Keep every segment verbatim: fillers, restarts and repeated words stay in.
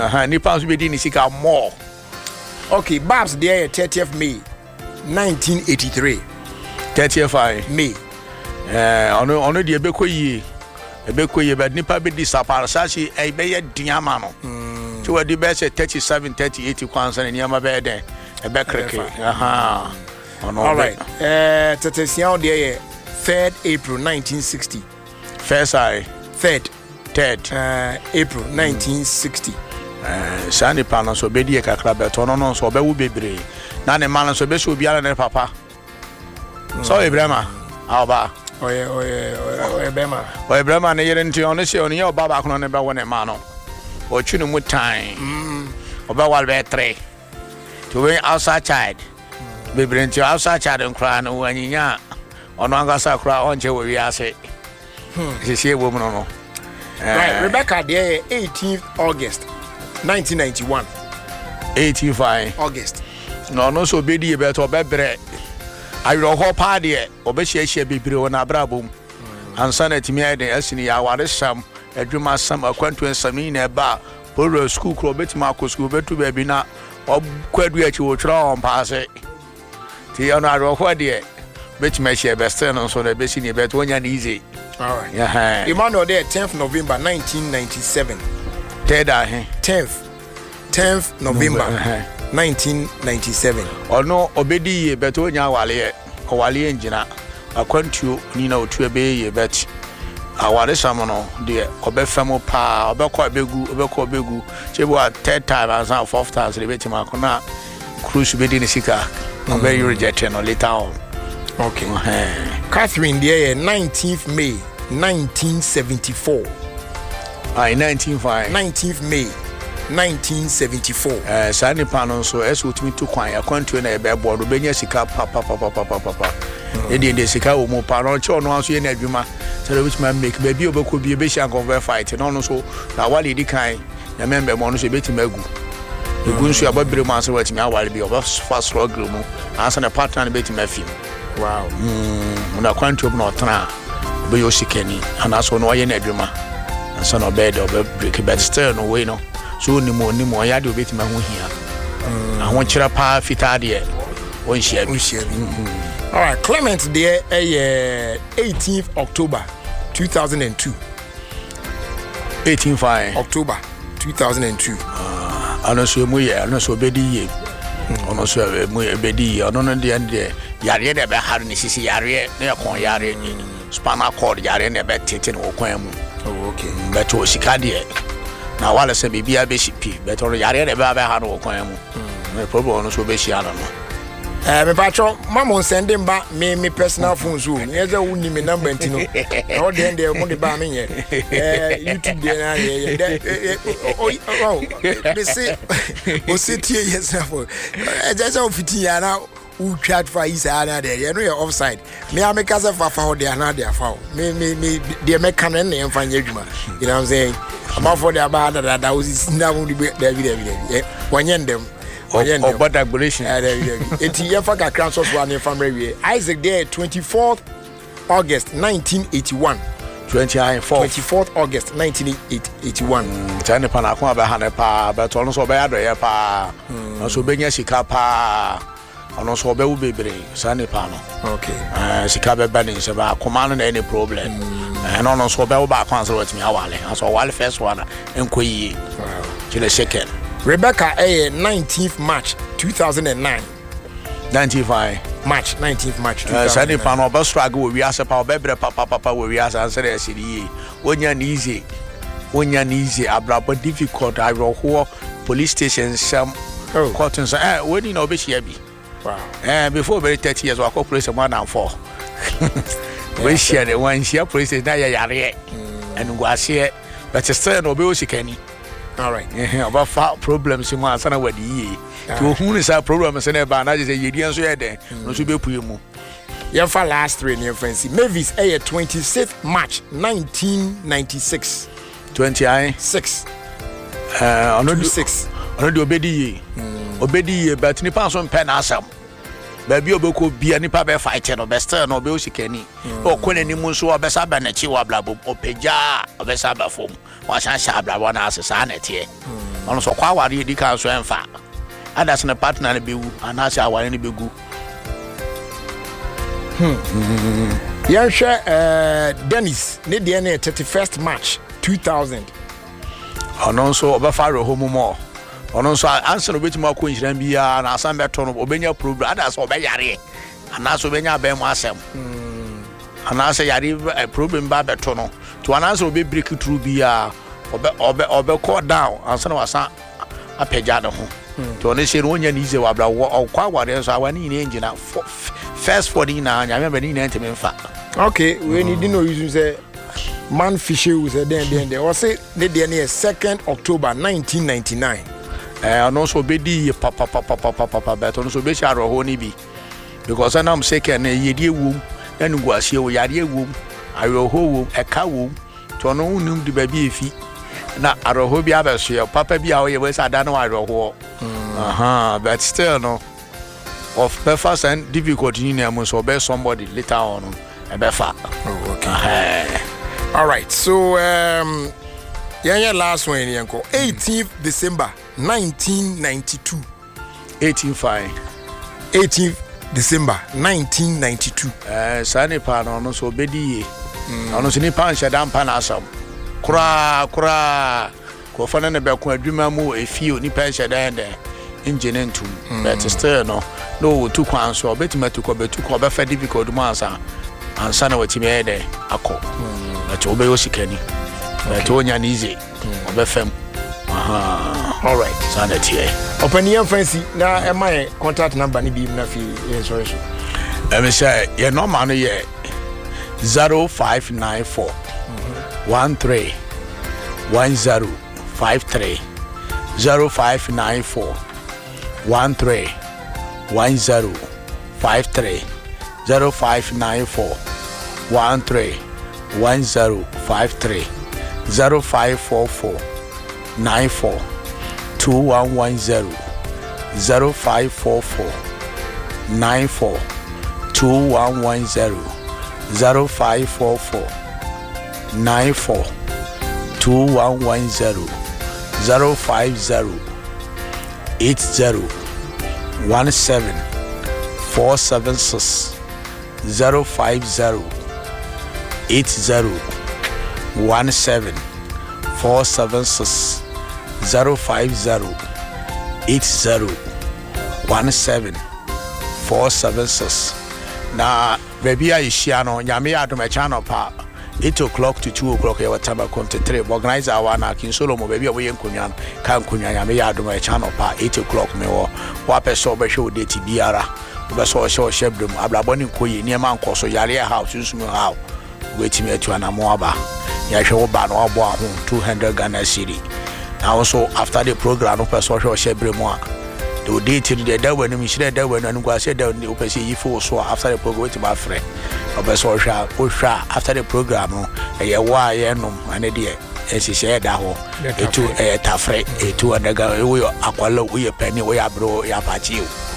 aha nipa so be di ni sika more. Okay, Babs there thirtieth May nineteen eighty-three. thirtieth May. Eh ono ono de ebekọ yie. Ebekọ yie but nipa be di sapar sachi e be ye diama no. Mm. So we di be say thirty-seven thirty-eight kwansa ni ama be den. Ebe kreke. Aha. Ono. All right. Eh Tetesian there third April nineteen sixty. First I third third uh, April nineteen sixty. Eh sani pa no so be di kakra be to no no so be wo bebre. Na ne man so be so obiara ne papa. So Ibrahima Alba. Oye oye oye Bema. Oye Ibrahima ne yere nti ono se ono ye oba ba kono ne be wo ne ma no. O twi no mu tan. Mm. Oba wal be three. To we outside child. Bebre nti outside child nkra no wanyinya. Ono angasa kra onche wo wi ase. Hmm. Sisi wo mu no no. Right, Rebecca there eighteenth August nineteen ninety-one. eighty-five August. No no so be di be to be bre. Ayo ho pa de obehia bebre wona abrabom ansa na timi eden asini ya ware sam adwuma sam akwantu nsam ni na ba polo school kro betima akọ school betu ba bi na okwadu achi wo twra on paase ti ono ayo ho de betima hia best no so na besi ni bet wonya ni easy. All right. Yeah. Emmanuel there tenth November nineteen ninety-seven. Third ah tenth tenth November nineteen ninety-seven. Ono obedi ye beto nya wale wale engina akwantuo ni na otu ebe ye bet aware samono de obefamo pa obekọ abegu obekọ abegu chebo at third time as and fourth time so beti makona cruise be di sika no be reject no later on. Okay. Catherine there nineteenth May nineteen seventy-four. Ah nineteenth May nineteen seventy-four. Eh sani pano so eso utimi to kwan akwantu na ebe board benya sika pa pa pa pa pa pa pa. E di ndi sika wo mo pa no che ono aso ye na adwuma so which man make baby obekọ bi ebe sha go fight no no so na wale di kan na member mo no so beti magu. Egu nso ababire mo answer watimi awale bi oba fast struggle mu answer na partner beti mafim. Wow. Mm na kwantu no tana be yo sikani ana so no ye na adwuma answer no bed oba break but still no way no. So ni mo ni mo ya de obetima ho hia na ho kira pa fita de won share bi share bi. All right, Clement there eh eighteenth October two thousand two. eighteen five October two thousand two. Ah ano so mu ye ano so bedi ye ono so mu bedi ye ono no de de yare de be har ni sisi yare na kon yare ni spinal cord yare ne be tete no kwan mu. Oh okay. Beto sika de na wala se bibia be shipi beto yare de be ba ha no kwan mu. No problem no so be shia no. Eh me patro mama sending ba me me personal phone so ye za wuni me number ntino o de ende mo de ba me ye eh YouTube de na ye ye oh me say o sit here yourself eh just o fiti ya na u chat for is ana de ye no ye offside me a me kasa fa fa o de ana de afa me me me de me kan na ye mfa nya adwuma you know what I'm saying am for de aba da da o si na mo de David David wonye ndem or but aggression. It's Yafaka Council for an family. Isaac there, twenty-fourth August nineteen eighty-one. twenty-fourth August nineteen eighty-one. China Panakwa Bahanepa, but also Bayada pa, also Benya Sikapa, and also Beau Baby, Sunny Pano. Okay. Sikabe Bennings about commanding any problem. And also Bell back answer with me, Awale. I saw Wally first one and Kui to the second. Rebecca A nineteenth March two thousand nine. ninety-five March nineteenth March two thousand nine. Sunday Pano bus struggle we ask about baby papa papa we ask answer the city. When you're easy, when you're easy, abrabo difficult. I will who police station some courtons. Eh, when you know be she be. Wow. Eh, before very thirty years, we call police one and four. We share the one share police is now yare and go share, but still no be she can. All right. Yeah, about fat problems in my son with ye. To whom is our problem? And about I just say you didn't say that. No, to be pumu. Your last three near fancy. Mavis A twenty-sixth March nineteen ninety-six. Twenty I six. Uh, on the six. On the obedi. Obedi, but Nippon son pen asam. Baby Oboko be any paper fighter or best no be kenny. Or when any munso or besaba and chiwa blabo or peja or besaba foam. Was I shabla one as a sanity? ɔno so kwa aware edi kan so emfa adas ne partner ne bewu anase aware ne begu hmm yɛhwɛ eh Dennis ne de ne thirty-first March two thousand ɔno so obefa reho mu mo ɔno so answer obetuma akɔ nyiran bia na asan beto no obenya problem adas obeyare anase obenya abɛn mu asɛm anase yare problem ba beto no to anase obe break through bia obe obe obe call down ansa na wasa apagya ne ho to ɔno hye no onya ne ize wabra ɔkwa aware so awani ne engina first for the na nyame be ni nteme mfa okay we need no use say man fish we say den den den o say ne de ne second October nineteen ninety-nine eh ɔno so be di papa papa papa papa but ɔno so be sha roho ni bi because na am second na yedi ewum na nugu asie wo yare ewum aroho wo eka wo to ɔno unum di ba bi efi na aroho bi abeso papa bi a wo ye we sa da na aroho aha but still no of befa and difficulty in am so be somebody later on e befa. Oh, okay. Uh, all right, so um yeah yeah last one yanko eighteenth December nineteen ninety-two eighteen five eighteenth December nineteen ninety-two eh sani pa no so bedi ono so ni pan sheda mpa na asam kura kura ko fa na ne be ko adwuma mu efio ni pan sheda ende engine ntum but still no no to kwan so betima to ko betu ko be fa difficult mu ansa ansa na watimi ede akọ na to be yosikani na to nya ni easy obe fam aha all right sanity e opinion fancy na e my contact number ni bi na fi sorry so e me say ye normal no ye zero five nine four one three one zero five three zero five nine four one three one zero five three zero five nine four one three one zero five three zero five four four nine four two one one zero zero five four four nine four two one one zero zero five four four nine four two one one zero zero five zero eight zero one seven four seven six zero five zero eight zero one seven four seven six zero five zero eight zero one seven four seven six. Na baby I share no nyame adom e channel pa eight o'clock to two o'clock e wataba come to three organize our na kin solo mo baby we yenkonya kan konya nyame adom e channel pa eight o'clock me wo wa person be hwe date biara be so hwe hwe brem ablabo ni koyi ni ma nkoso yare house nsumu how wetimi atu anamo aba ya hwe wo ba no abo aho two hundred Ghana cedi. Now also after the program no person hwe hwe brem a the date the day when me share that when I said that the opese yifo so after the program with my friend obeso hwa ohwa after the program no e wa ye nom ane de e hye da ho etu e tafre etu adaga we akwala we pani we abro ya pachi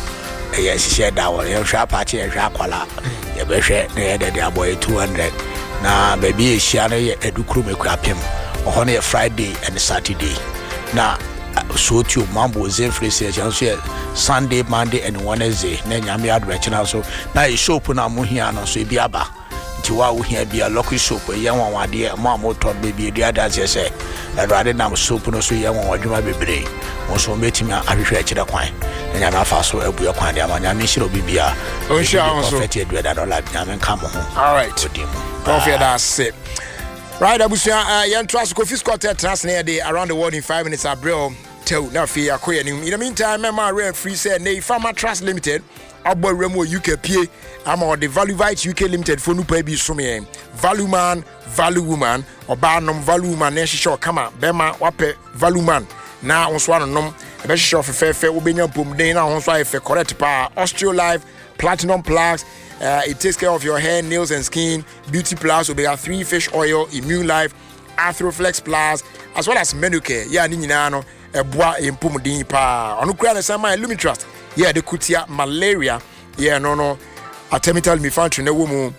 e ye hye da ho ye hwa pachi e hwa akwala ye be hwe na ye de aboy two hundred na baby e hia na ye edukuru mekwapem oho na ye Friday and Saturday na so to mambo zenfree say so Sunday, Monday and Wednesday na nyame adwech na so na e shop na mo hia no so e bi aba nti wa wo hia bi a local shop ye won wade mo mo ton baby e ada say say erade na shop no so ye won wadwuma bebre mo so metimi ahwehwe akire kwan na nyame afa so abuye kwan de ama nyame hiro bibia o hia on so perfect edu da dollar nyame nka mo ho all right don't fear that sit. Right, Abusia, uh, young trust Kofi Scott trust near the around the world in five minutes. Abril tell now fear akoya. In the meantime, my rare free say nay Farmer Trust Limited. Abo Remo U K P A. I'm on the Value Vite U K Limited for no pay be sumi. Value man, value woman, or barnum value man. Neshi show kama bema wape value man. Now on swan nom. A best show for fair fair. Ubenya pum day now on swan for correct power. Austro Life Platinum Plugs. Uh, it takes care of your hair, nails, and skin. Beauty Plus, Omega three Fish Oil, Immune Life, Arthroflex Plus, as well as Menucare. Yeah, Ninano, a bois in Pumudin Pa. On Ukraine, some my Lumitrust. Yeah, the Kutia malaria. Yeah, no, no. A terminal me found to no woman.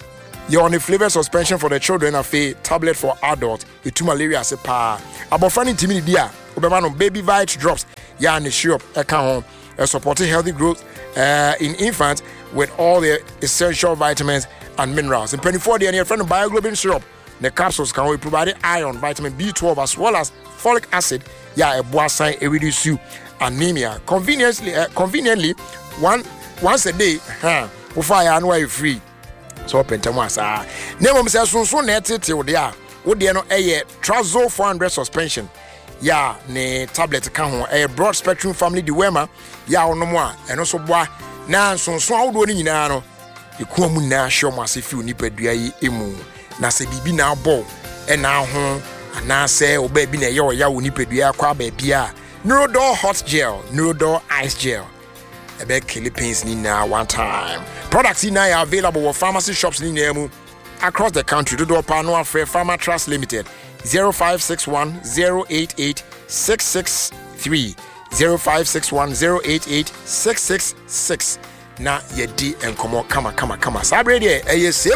You're on a flavor suspension for the children, a fee tablet for adults. You two malaria se pa. About funny timid dia. Obama baby vite drops. Yeah, and the syrup account uh, supporting healthy growth uh, in infants with all the essential vitamins and minerals. In twenty-four day, and your friend of bioglobin syrup. The capsules can we provide iron, vitamin B twelve, as well as folic acid. Yeah, a boa sign a reduce you anemia. Conveniently, uh, conveniently, one once a day. Huh? Before I know free. So pentamasa. Name says so so net it with ya. Would you know a Trazo four hundred suspension? Ya ne tablet can a broad spectrum family diwema. Ya no more and also boy. Now so so how do you know? You come now show massive few nipedua emu. Na se bibi na ball and now home and now say oh baby na yo ya nipedua kwa baby a. Neurodol hot gel, Neurodol ice gel. About kill pains ni now one time. Products in now are available at pharmacy shops in Nemu across the country. Do do Pano Fair Pharma Trust Limited zero five six one zero eight eight six six three zero five six one zero eight eight six six six. Na ye di and come on, come on, come on, come on. Sabre de, eh, yes,